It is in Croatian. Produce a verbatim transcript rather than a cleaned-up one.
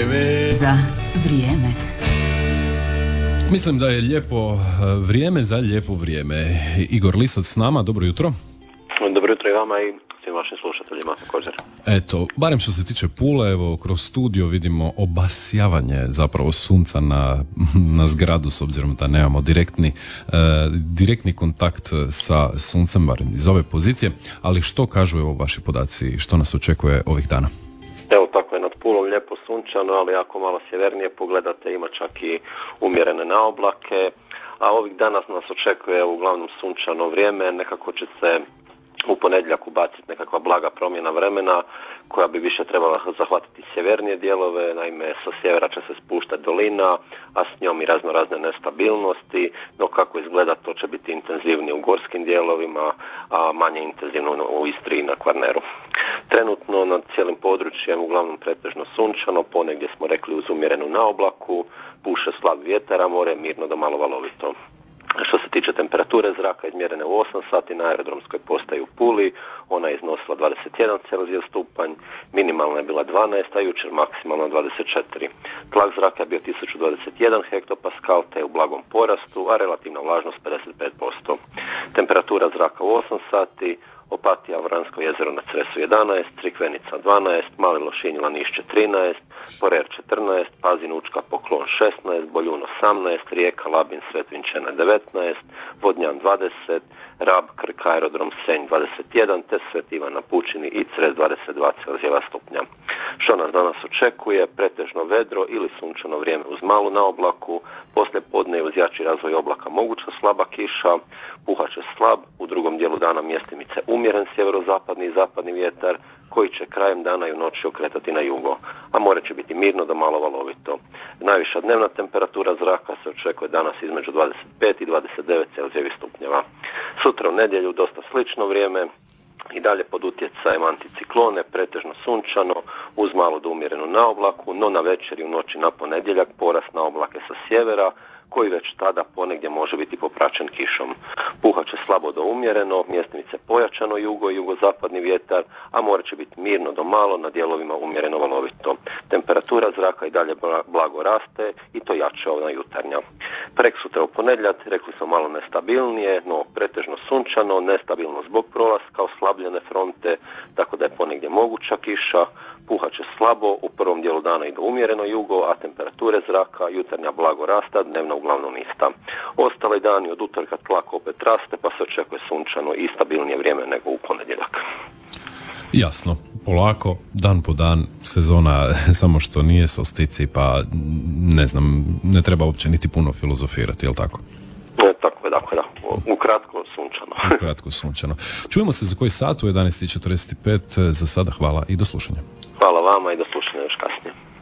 vrijeme za vrijeme. Mislim da je lijepo vrijeme za lijepo vrijeme. Igor Lisac s nama, dobro jutro. Dobro jutro i vama i svim vašim slušateljima također. Eto, barem što se tiče Pule, evo, kroz studio vidimo obasjavanje zapravo sunca na, na zgradu, s obzirom da nemamo direktni, eh, direktni kontakt sa suncem, barem iz ove pozicije, ali što kažu evo vaši podaci, što nas očekuje ovih dana? Evo, tako je nad Pulom lijepo sunčano, ali ako malo sjevernije pogledate ima čak i umjerene naoblake, a ovih dana nas očekuje uglavnom sunčano vrijeme, nekako će se u ponedjeljak ubaciti nekakva blaga promjena vremena koja bi više trebala zahvatiti sjevernije dijelove, naime sa sjevera će se spuštati dolina, a s njom i razno razne nestabilnosti, no kako izgleda to će biti intenzivnije u gorskim dijelovima, a manje intenzivno u Istri i na Kvarneru. Trenutno nad cijelim područjem uglavnom pretežno sunčano, ponegdje smo rekli uz umjerenu naoblaku, puše slab vjetar, a more mirno do malo valovito. Što se tiče temperature zraka izmjerene u osam sati na aerodromskoj postaji u Puli, ona je iznosila dvadeset jedan Celzijus stupanj, minimalna je bila dvanaest, a jučer maksimalno dvadeset četiri. Tlak zraka je bio tisuću dvadeset jedan hektopaskal, te je u blagom porastu, a relativna vlažnost pedeset pet posto. Temperatura zraka u osam sati, Opatija, Vransko jezero na Cresu jedanaest, Crikvenica dvanaest, Mali Lošinj, Lanišće trinaest, Porer četrnaest, Pazin, Učka, Poklon šesnaest, Boljun osamnaest, Rijeka, Labin, Svetvinčena devetnaest, Vodnjan dvadeset, Rab, Krk, Aerodrom, Senj dvadeset jedan, te Svet Ivan na Pučini i Cres dvadeset dva Celzijeva stupnja. Što nas danas očekuje? Pretežno vedro ili sunčano vrijeme uz malu naoblaku, poslije podne uz jači razvoj oblaka moguća slaba kiša, puhat će slab, u drugom dijelu dana mjestimice umjeren sjeverozapadni i zapadni vjetar koji će krajem dana i u noći okretati na jugo, a more će biti mirno do malo valovito. Najviša dnevna temperatura zraka se očekuje danas između dvadeset pet i dvadeset devet Celzijevih stupnjeva. Sutra u nedjelju dosta slično vrijeme, i dalje pod utjecajem anticiklone, pretežno sunčano, uz malo do umjerenu naoblaku, no na večer i u noći na ponedjeljak porast naoblake sa sjevera, koji već tada ponegdje može biti popraćen kišom. Puhat će slabo do umjereno, mjestimice pojačano jugo i jugozapadni vjetar, a more će biti mirno do malo, na dijelovima umjereno valovito. Temperatura zraka i dalje blago raste i to jače ona jutarnja. Preksutra u ponedjeljak, rekli smo malo nestabilnije, no pretežno sunčano, nestabilno zbog prolaska, oslabljene fronte, tako da je ponegdje moguća kiša, puhat će slabo, u prvom dijelu dana i do umjereno jugo, a temperature zraka jutarnja blago rasta, dnevna uglavnom ista. Ostali dani od utorka tlak opet raste, pa se očekuje sunčano i stabilnije vrijeme nego u ponedjeljak. Jasno, polako, dan po dan, sezona samo što nije solstici, pa ne znam, ne treba uopće niti puno filozofirati, jel tako? E, tako je, dakle, da. Ukratko sunčano. Ukratko sunčano. Čujemo se za koji sat u jedanaest i četrdeset pet, za sada hvala i do slušanja. Hvala vama i do slušanja još kasnije.